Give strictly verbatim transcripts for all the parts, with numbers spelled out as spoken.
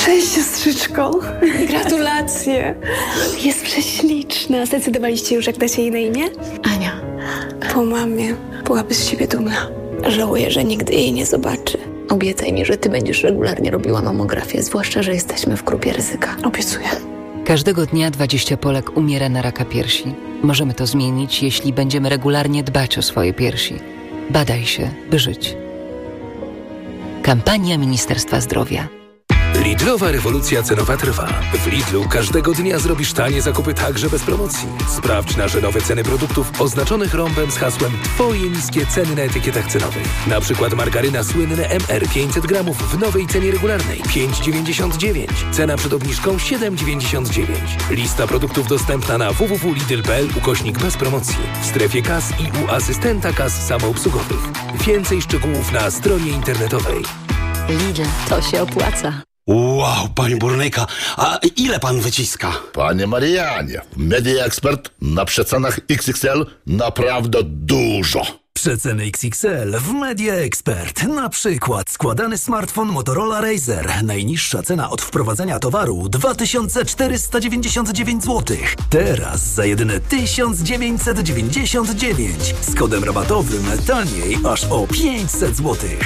Cześć, siostrzyczko. Gratulacje. Jest prześliczna. Zdecydowaliście już, jak dacie jej na imię? Ania. Po mamie. Byłaby z siebie dumna. Żałuję, że nigdy jej nie zobaczy. Obiecaj mi, że ty będziesz regularnie robiła mamografię, zwłaszcza, że jesteśmy w grupie ryzyka. Obiecuję. Każdego dnia dwadzieścia Polek umiera na raka piersi. Możemy to zmienić, jeśli będziemy regularnie dbać o swoje piersi. Badaj się, by żyć. Kampania Ministerstwa Zdrowia. Lidlowa rewolucja cenowa trwa. W Lidlu każdego dnia zrobisz tanie zakupy także bez promocji. Sprawdź nasze nowe ceny produktów oznaczonych rąbem z hasłem Twoje niskie ceny na etykietach cenowych. Na przykład margaryna słynne M R pięćset gramów w nowej cenie regularnej pięć dziewięćdziesiąt dziewięć. Cena przed obniżką siedem dziewięćdziesiąt dziewięć. Lista produktów dostępna na w w w kropka lidl kropka p l ukośnik bez promocji. W strefie kas i u asystenta kas samoobsługowych. Więcej szczegółów na stronie internetowej. Lidl, to się opłaca. Wow, panie burnyka, a ile pan wyciska? Panie Marianie, Media Expert na przecenach X X L naprawdę dużo. Przeceny X X L w Media Expert. Na przykład składany smartfon Motorola Razr. Najniższa cena od wprowadzenia towaru dwa tysiące czterysta dziewięćdziesiąt dziewięć złotych. Teraz za jedyne tysiąc dziewięćset dziewięćdziesiąt dziewięć. Z kodem rabatowym taniej aż o pięćset złotych.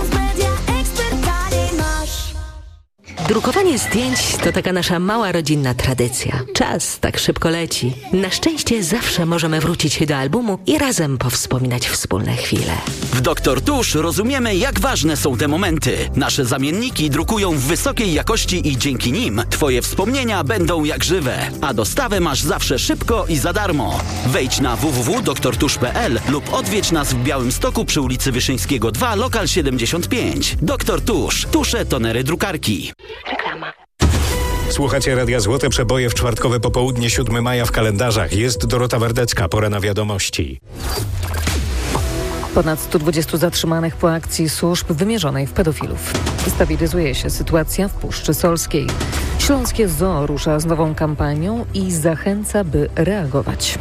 Drukowanie zdjęć to taka nasza mała rodzinna tradycja. Czas tak szybko leci. Na szczęście zawsze możemy wrócić do albumu i razem powspominać wspólne chwile. W Doktor Tusz rozumiemy, jak ważne są te momenty. Nasze zamienniki drukują w wysokiej jakości i dzięki nim Twoje wspomnienia będą jak żywe. A dostawę masz zawsze szybko i za darmo. Wejdź na w w w kropka doktor tusz kropka p l lub odwiedź nas w Białymstoku przy ulicy Wyszyńskiego dwa, lokal siedemdziesiąt pięć. Doktor Tusz. Tusze, tonery, drukarki. Reklama. Słuchacie Radia Złote Przeboje w czwartkowe popołudnie siódmego maja w kalendarzach. Jest Dorota Wardecka, pora na wiadomości. Ponad sto dwudziestu zatrzymanych po akcji służb wymierzonej w pedofilów. Stabilizuje się sytuacja w Puszczy Solskiej. Śląskie Zoo rusza z nową kampanią i zachęca, by reagować.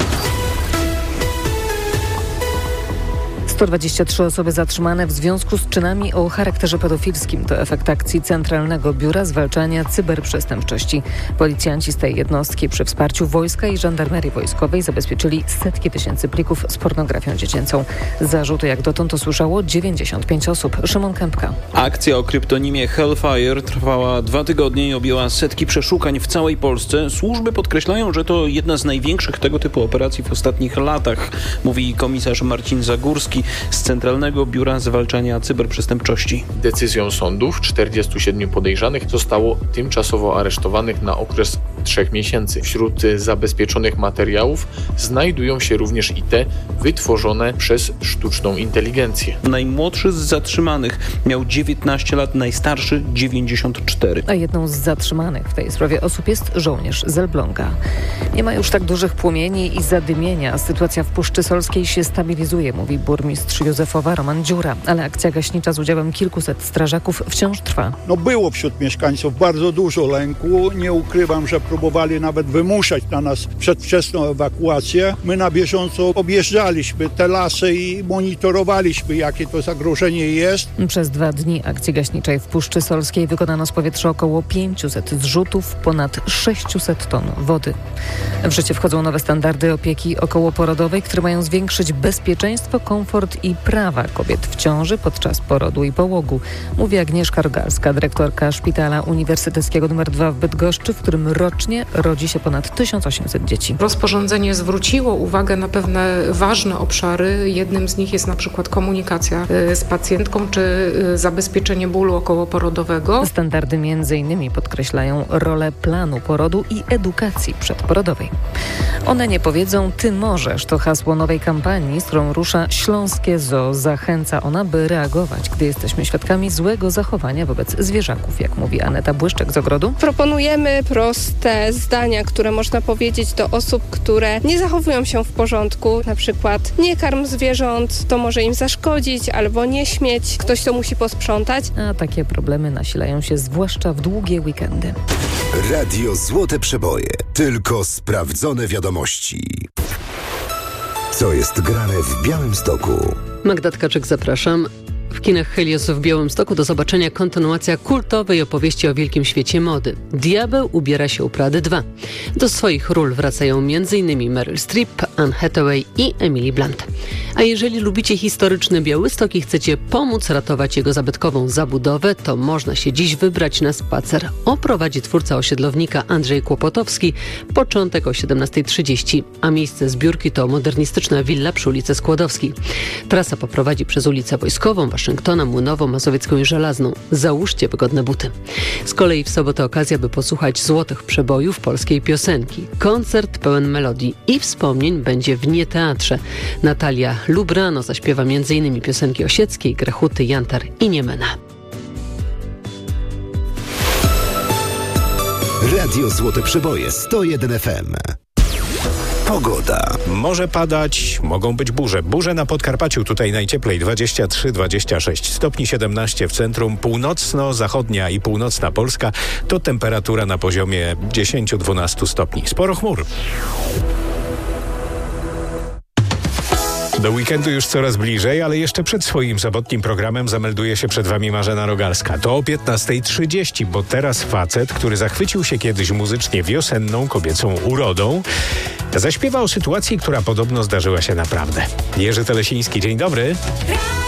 sto dwadzieścia trzy osoby zatrzymane w związku z czynami o charakterze pedofilskim. To efekt akcji Centralnego Biura Zwalczania Cyberprzestępczości. Policjanci z tej jednostki przy wsparciu wojska i żandarmerii wojskowej zabezpieczyli setki tysięcy plików z pornografią dziecięcą. Zarzuty jak dotąd usłyszało dziewięćdziesiąt pięć osób. Szymon Kępka. Akcja o kryptonimie Hellfire trwała dwa tygodnie i objęła setki przeszukań w całej Polsce. Służby podkreślają, że to jedna z największych tego typu operacji w ostatnich latach, mówi komisarz Marcin Zagórski z Centralnego Biura Zwalczania Cyberprzestępczości. Decyzją sądów czterdziestu siedmiu podejrzanych zostało tymczasowo aresztowanych na okres trzech miesięcy. Wśród zabezpieczonych materiałów znajdują się również i te wytworzone przez sztuczną inteligencję. Najmłodszy z zatrzymanych miał dziewiętnaście lat, najstarszy dziewięćdziesiąt cztery. A jedną z zatrzymanych w tej sprawie osób jest żołnierz z Elbląga. Nie ma już tak dużych płomieni i zadymienia. Sytuacja w Puszczy Solskiej się stabilizuje, mówi burmistrz Józefowa Roman Dziura, ale akcja gaśnicza z udziałem kilkuset strażaków wciąż trwa. No było wśród mieszkańców bardzo dużo lęku. Nie ukrywam, że próbowali nawet wymuszać na nas przedwczesną ewakuację. My na bieżąco objeżdżaliśmy te lasy i monitorowaliśmy, jakie to zagrożenie jest. Przez dwa dni akcji gaśniczej w Puszczy Solskiej wykonano z powietrza około pięciuset zrzutów, ponad sześciuset ton wody. W życie wchodzą nowe standardy opieki okołoporodowej, które mają zwiększyć bezpieczeństwo, komfort i prawa kobiet w ciąży podczas porodu i połogu, mówi Agnieszka Rogalska, dyrektorka Szpitala Uniwersyteckiego numer dwa w Bydgoszczy, w którym rocznie rodzi się ponad tysiąc osiemset dzieci. Rozporządzenie zwróciło uwagę na pewne ważne obszary. Jednym z nich jest na przykład komunikacja z pacjentką czy zabezpieczenie bólu okołoporodowego. Standardy między innymi podkreślają rolę planu porodu i edukacji przedporodowej. One nie powiedzą, ty możesz. To hasło nowej kampanii, z którą rusza Śląskie Zoo. Zachęca ona, by reagować, gdy jesteśmy świadkami złego zachowania wobec zwierzaków, jak mówi Aneta Błyszczek z Ogrodu. Proponujemy proste zdania, które można powiedzieć do osób, które nie zachowują się w porządku. Na przykład nie karm zwierząt, to może im zaszkodzić, albo nie śmieć. Ktoś to musi posprzątać. A takie problemy nasilają się zwłaszcza w długie weekendy. Radio Złote Przeboje. Tylko sprawdzone wiadomości. Co jest grane w Białymstoku? Magda Tkaczyk, zapraszam. W kinach Helios w Białymstoku do zobaczenia kontynuacja kultowej opowieści o wielkim świecie mody. Diabeł ubiera się u Prady dwa. Do swoich ról wracają m.in. Meryl Streep, Anne Hathaway i Emily Blunt. A jeżeli lubicie historyczny Białystok i chcecie pomóc ratować jego zabytkową zabudowę, to można się dziś wybrać na spacer. Oprowadzi twórca osiedlownika Andrzej Kłopotowski. Początek o siedemnasta trzydzieści, a miejsce zbiórki to modernistyczna willa przy ulicy Skłodowskiej. Trasa poprowadzi przez ulicę Wojskową, Waszyngtona, Młynową, Mazowiecką i Żelazną. Załóżcie wygodne buty. Z kolei w sobotę okazja, by posłuchać złotych przebojów polskiej piosenki. Koncert pełen melodii i wspomnień będzie w Nieteatrze. Natalia Lubrano zaśpiewa m.in. piosenki Osieckiej, Grechuty, Jantar i Niemena. Radio Złote Przeboje sto jeden F M. Pogoda. Może padać, mogą być burze. Burze na Podkarpaciu, tutaj najcieplej dwadzieścia trzy dwadzieścia sześć stopni, siedemnaście w centrum. Północno-zachodnia i północna Polska to temperatura na poziomie dziesięć do dwunastu stopni. Sporo chmur. Do weekendu już coraz bliżej, ale jeszcze przed swoim sobotnim programem zamelduje się przed wami Marzena Rogalska. To o piętnasta trzydzieści, bo teraz facet, który zachwycił się kiedyś muzycznie wiosenną kobiecą urodą, zaśpiewa o sytuacji, która podobno zdarzyła się naprawdę. Jerzy Telesiński, dzień dobry.